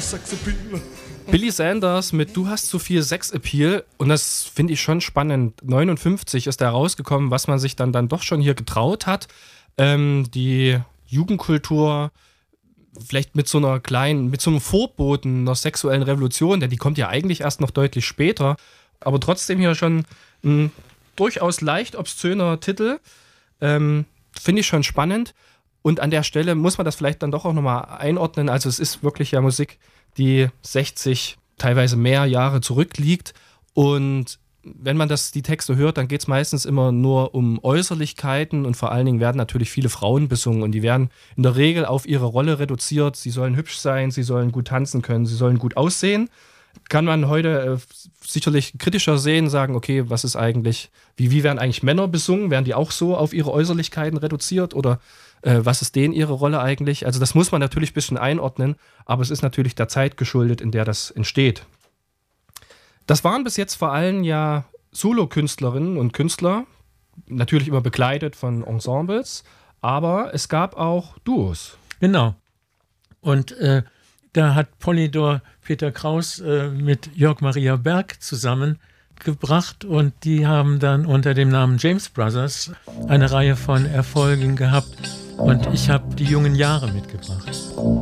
Sexappeal. Billy Sanders mit Du hast zu viel Sexappeal. Und das finde ich schon spannend. 59 ist da rausgekommen, was man sich dann doch schon hier getraut hat. Die Jugendkultur vielleicht mit so einem Vorboten einer sexuellen Revolution, denn die kommt ja eigentlich erst noch deutlich später, aber trotzdem hier schon ein durchaus leicht obszöner Titel. Finde ich schon spannend. Und an der Stelle muss man das vielleicht dann doch auch nochmal einordnen. Also es ist wirklich ja Musik, die 60, teilweise mehr Jahre zurückliegt. Und wenn man die Texte hört, dann geht es meistens immer nur um Äußerlichkeiten und vor allen Dingen werden natürlich viele Frauen besungen und die werden in der Regel auf ihre Rolle reduziert. Sie sollen hübsch sein, sie sollen gut tanzen können, sie sollen gut aussehen. Kann man heute sicherlich kritischer sehen, sagen, okay, was ist eigentlich, wie werden eigentlich Männer besungen? Werden die auch so auf ihre Äußerlichkeiten reduziert oder was ist denen ihre Rolle eigentlich? Also das muss man natürlich ein bisschen einordnen, aber es ist natürlich der Zeit geschuldet, in der das entsteht. Das waren bis jetzt vor allem ja Solo-Künstlerinnen und Künstler, natürlich immer begleitet von Ensembles, aber es gab auch Duos. Genau. Und da hat Polydor Peter Kraus mit Jörg Maria Berg zusammengebracht und die haben dann unter dem Namen James Brothers eine Reihe von Erfolgen gehabt und ich habe die jungen Jahre mitgebracht.